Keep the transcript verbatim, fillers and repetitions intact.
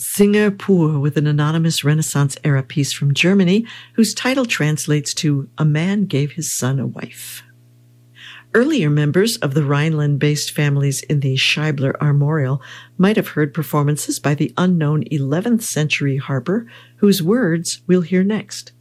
Singer pur with an anonymous Renaissance-era piece from Germany whose title translates to A Man Gave His Son a Wife. Earlier members of the Rhineland-based families in the Scheibler Armorial might have heard performances by the unknown eleventh century harper, whose words we'll hear next.